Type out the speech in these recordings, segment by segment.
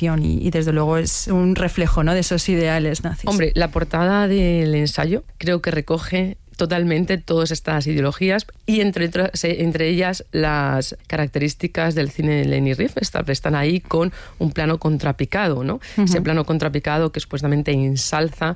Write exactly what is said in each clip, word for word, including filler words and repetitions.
revolución y, y desde luego es un reflejo, ¿no?, de esos ideales nazis. Hombre, la portada del ensayo creo que recoge totalmente todas estas ideologías y entre, entre ellas las características del cine de Leni Riefenstahl están ahí con un plano contrapicado, ¿no? Uh-huh. Ese plano contrapicado que supuestamente ensalza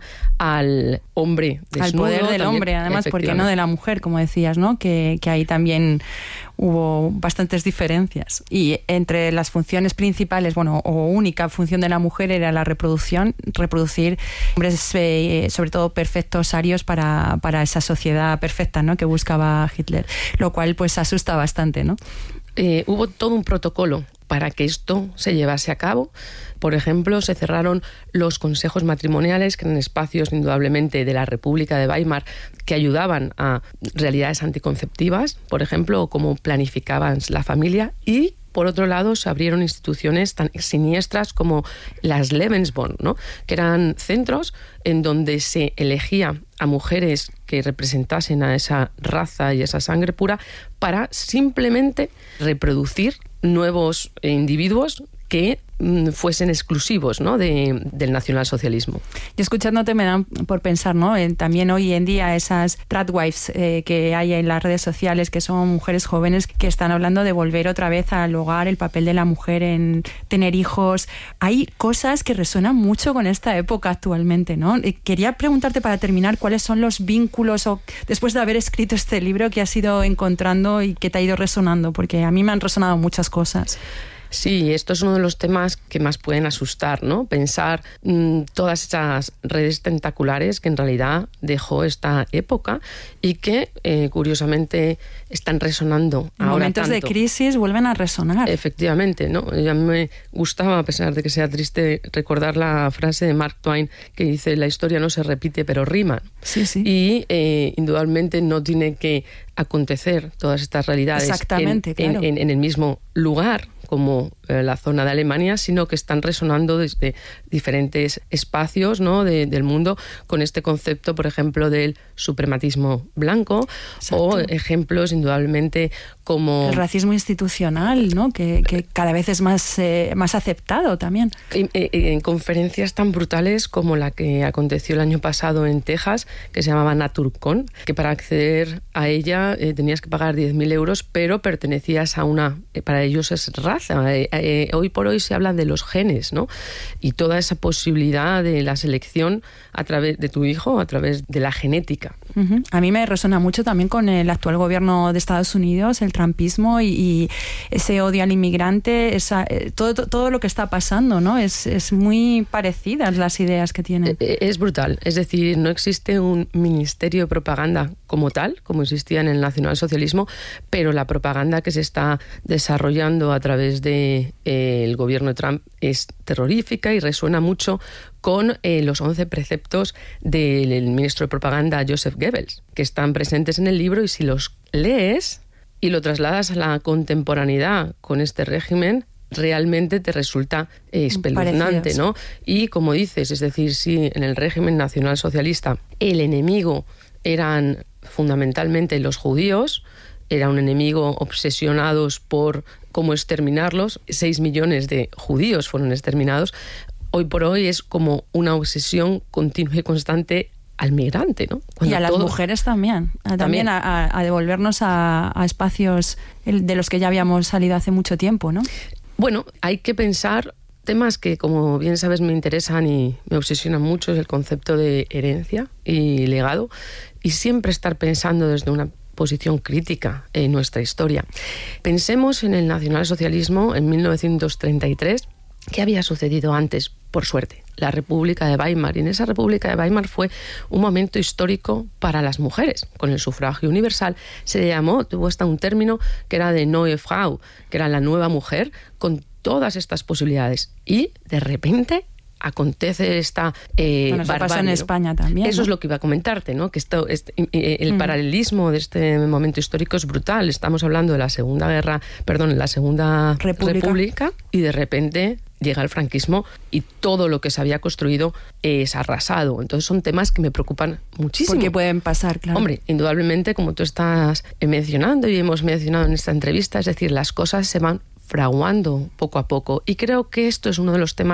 al hombre desnudo. Al poder del también, hombre, además, porque no de la mujer, como decías, ¿no? Que, que ahí también hubo bastantes diferencias. Y entre las funciones principales, bueno, o única función de la mujer era la reproducción, reproducir hombres, eh, sobre todo perfectos, arios para, para esa sociedad perfecta, ¿no?, que buscaba Hitler, lo cual pues asusta bastante, ¿no? Eh, hubo todo un protocolo para que esto se llevase a cabo. Por ejemplo, se cerraron los consejos matrimoniales, que eran espacios indudablemente de la República de Weimar que ayudaban a realidades anticonceptivas, por ejemplo, o cómo planificaban la familia, y por otro lado se abrieron instituciones tan siniestras como las Lebensborn, ¿no?, que eran centros en donde se elegía a mujeres que representasen a esa raza y esa sangre pura para simplemente reproducir nuevos individuos que mm, fuesen exclusivos, ¿no?, de, del nacionalsocialismo. Y escuchándote me dan por pensar, ¿no?, en, también hoy en día esas tradwives eh, que hay en las redes sociales, que son mujeres jóvenes que están hablando de volver otra vez al hogar, el papel de la mujer en tener hijos. Hay cosas que resuenan mucho con esta época actualmente, ¿no? Y quería preguntarte para terminar cuáles son los vínculos, o después de haber escrito este libro, que has ido encontrando y que te ha ido resonando, porque a mí me han resonado muchas cosas. Sí, esto es uno de los temas que más pueden asustar, ¿no? Pensar mmm, todas esas redes tentaculares que en realidad dejó esta época y que, eh, curiosamente, están resonando en ahora momentos tanto. de crisis vuelven a resonar. Efectivamente, ¿no? A mí me gustaba, a pesar de que sea triste, recordar la frase de Mark Twain que dice: la historia no se repite, pero rima. Sí, sí. Y eh, indudablemente no tiene que acontecer todas estas realidades Exactamente, en, claro. en, en el mismo lugar, como eh, la zona de Alemania, sino que están resonando desde diferentes espacios, ¿no?, de, del mundo, con este concepto, por ejemplo, del suprematismo blanco. Exacto. O ejemplos, indudablemente, como el racismo institucional, ¿no?, que, que cada vez es más, eh, más aceptado también. En, en, en conferencias tan brutales como la que aconteció el año pasado en Texas, que se llamaba NaturCon, que para acceder a ella eh, tenías que pagar diez mil euros, pero pertenecías a una, eh, para ellos es raza. Eh, eh, hoy por hoy se habla de los genes, ¿no?, y toda esa posibilidad de la selección a través de tu hijo, a través de la genética. Uh-huh. A mí me resuena mucho también con el actual gobierno de Estados Unidos, el trumpismo y, y ese odio al inmigrante, esa, eh, todo, todo, todo lo que está pasando, ¿no? Es, es muy parecidas las ideas que tienen. Es brutal, es decir, no existe un ministerio de propaganda como tal, como existía en el nacionalsocialismo, pero la propaganda que se está desarrollando a través del de, eh, gobierno de Trump es terrorífica y resuena mucho con eh, los once preceptos del ministro de propaganda Joseph Goebbels, que están presentes en el libro, y si los lees y lo trasladas a la contemporaneidad con este régimen, realmente te resulta eh, espeluznante, ¿no? Y como dices, es decir, si en el régimen nacionalsocialista el enemigo eran fundamentalmente los judíos, era un enemigo obsesionados por cómo exterminarlos, seis millones de judíos fueron exterminados. Hoy por hoy es como una obsesión continua y constante al migrante, ¿no? Cuando y a las todo... mujeres también, también, también a, a devolvernos a, a espacios de los que ya habíamos salido hace mucho tiempo, ¿no? Bueno, hay que pensar temas que, como bien sabes, me interesan y me obsesionan mucho, es el concepto de herencia y legado, y siempre estar pensando desde una posición crítica en nuestra historia. Pensemos en el nacionalsocialismo en mil novecientos treinta y tres, ¿qué había sucedido antes? Por suerte, la República de Weimar. Y en esa República de Weimar fue un momento histórico para las mujeres. Con el sufragio universal se le llamó, tuvo hasta un término que era de Neue Frau, que era la nueva mujer, con todas estas posibilidades. Y de repente acontece esta eh, bueno, barbarie, pasa en ¿no? España también. Eso, ¿no? Es lo que iba a comentarte, ¿no? Que esto, este, el mm. paralelismo de este momento histórico es brutal. Estamos hablando de la Segunda Guerra, perdón, la Segunda República, República y de repente llega el franquismo y todo lo que se había construido es arrasado. Entonces son temas que me preocupan muchísimo. Porque pueden pasar, claro. Hombre, indudablemente, como tú estás mencionando y hemos mencionado en esta entrevista, es decir, las cosas se van fraguando poco a poco. Y creo que esto es uno de los temas